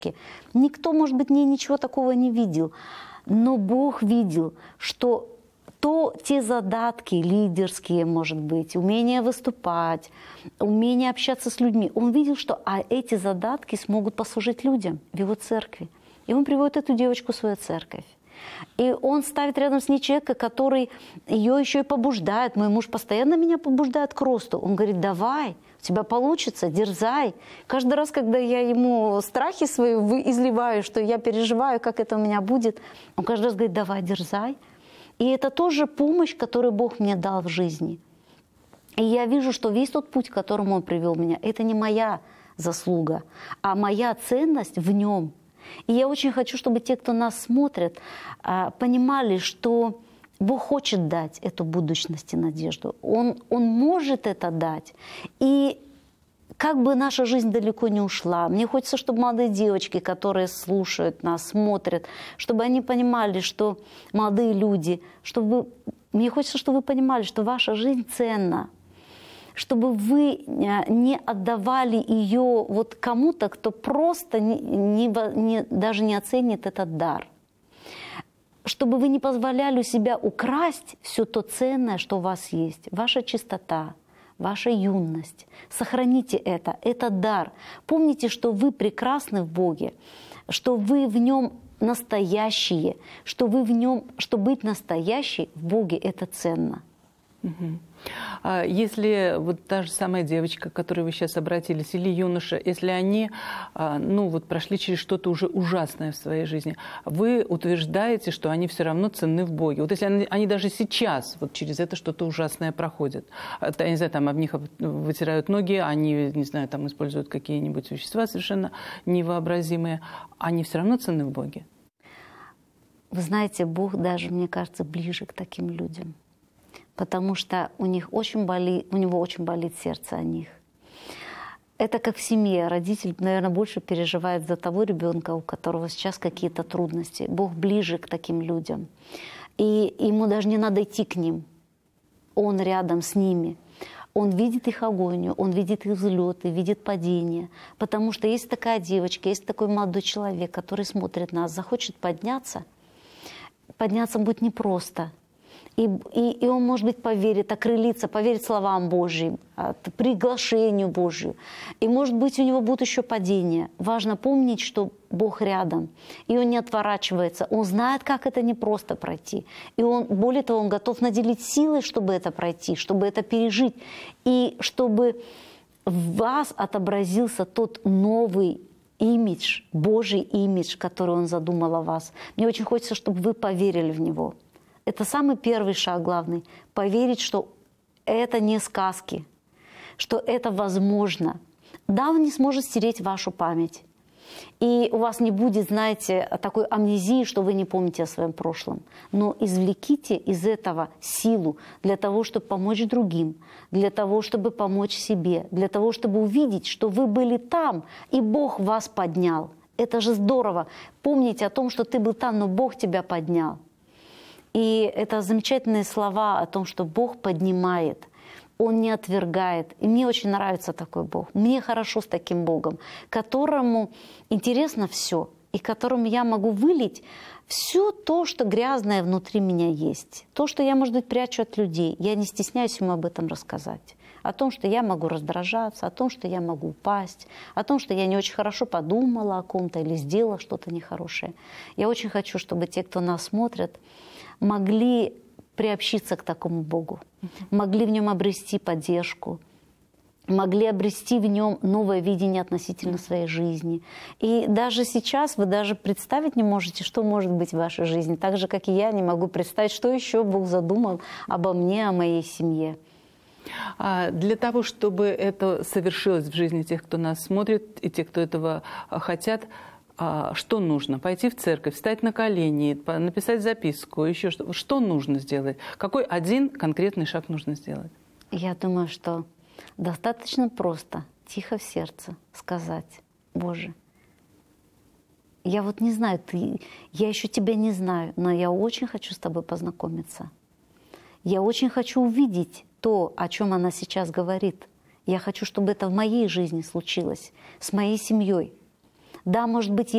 Никто, может быть, ничего такого не видел, но Бог видел, что те задатки лидерские, может быть, умение выступать, умение общаться с людьми, Он видел, что эти задатки смогут послужить людям в Его церкви. И Он приводит эту девочку в свою церковь. И Он ставит рядом с ней человека, который ее еще и побуждает. Мой муж постоянно меня побуждает к росту. Он говорит: давай, у тебя получится, дерзай. Каждый раз, когда я ему страхи свои изливаю, что я переживаю, как это у меня будет, он каждый раз говорит: давай, дерзай. И это тоже помощь, которую Бог мне дал в жизни. И я вижу, что весь тот путь, к которому Он привел меня, это не моя заслуга, а моя ценность в Нем. И я очень хочу, чтобы те, кто нас смотрят, понимали, что Бог хочет дать эту будущность и надежду. Он может это дать. И как бы наша жизнь далеко не ушла, мне хочется, чтобы молодые девочки, которые слушают нас, смотрят, чтобы они понимали, что молодые люди, мне хочется, чтобы вы понимали, что ваша жизнь ценна, чтобы вы не отдавали ее вот кому-то, кто просто даже не оценит этот дар. Чтобы вы не позволяли у себя украсть все то ценное, что у вас есть, ваша чистота, ваша юность. Сохраните это дар. Помните, что вы прекрасны в Боге, что вы в Нем настоящие, что быть настоящей в Боге — это ценно. Если вот та же самая девочка, к которой вы сейчас обратились, или юноша, если они прошли через что-то уже ужасное в своей жизни, вы утверждаете, что они все равно ценны в Боге. Вот если они даже сейчас вот через это что-то ужасное проходят, я не знаю, там об них вытирают ноги, они, не знаю, там используют какие-нибудь вещества совершенно невообразимые, они все равно ценны в Боге? Вы знаете, Бог даже, мне кажется, ближе к таким людям. Потому что у него очень болит сердце о них. Это как в семье. Родитель, наверное, больше переживает за того ребенка, у которого сейчас какие-то трудности. Бог ближе к таким людям. И ему даже не надо идти к ним. Он рядом с ними. Он видит их агонию, он видит их взлеты, видит падения. Потому что есть такая девочка, есть такой молодой человек, который смотрит на нас, захочет подняться. Подняться будет непросто. И он, может быть, поверит, окрылится, поверит словам Божьим, приглашению Божию. И, может быть, у него будут еще падения. Важно помнить, что Бог рядом, и Он не отворачивается. Он знает, как это непросто пройти. И более того, Он готов наделить силой, чтобы это пройти, чтобы это пережить. И чтобы в вас отобразился тот новый имидж, Божий имидж, который Он задумал о вас. Мне очень хочется, чтобы вы поверили в Него. Это самый первый шаг главный. Поверить, что это не сказки, что это возможно. Да, Он не сможет стереть вашу память. И у вас не будет, знаете, такой амнезии, что вы не помните о своем прошлом. Но извлеките из этого силу для того, чтобы помочь другим, для того, чтобы помочь себе, для того, чтобы увидеть, что вы были там, и Бог вас поднял. Это же здорово. Помните о том, что ты был там, но Бог тебя поднял. И это замечательные слова о том, что Бог поднимает, Он не отвергает. И мне очень нравится такой Бог. Мне хорошо с таким Богом, которому интересно все, и которому я могу вылить все то, что грязное внутри меня есть. То, что я, может быть, прячу от людей. Я не стесняюсь ему об этом рассказать. О том, что я могу раздражаться, о том, что я могу упасть, о том, что я не очень хорошо подумала о ком-то или сделала что-то нехорошее. Я очень хочу, чтобы те, кто нас смотрят, могли приобщиться к такому Богу, могли в Нем обрести поддержку, могли обрести в Нем новое видение относительно своей жизни. И даже сейчас вы даже представить не можете, что может быть в вашей жизни, так же, как и я не могу представить, что еще Бог задумал обо мне, о моей семье. Для того, чтобы это совершилось в жизни тех, кто нас смотрит, и тех, кто этого хотят, что нужно? Пойти в церковь, встать на колени, написать записку, еще что? Что нужно сделать? Какой один конкретный шаг нужно сделать? Я думаю, что достаточно просто, тихо в сердце сказать: Боже, я вот не знаю, я еще Тебя не знаю, но я очень хочу с Тобой познакомиться. Я очень хочу увидеть то, о чем она сейчас говорит. Я хочу, чтобы это в моей жизни случилось, с моей семьей. Да, может быть,